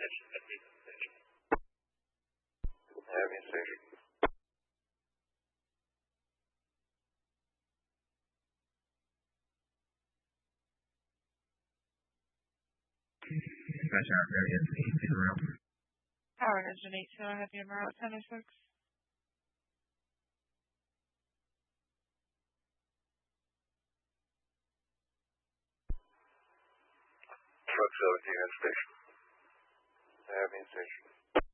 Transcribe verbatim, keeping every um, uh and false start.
Avenue Station. Power Engine eight two, I have your route ten oh six. Truck seventeen at station. Avenue Station.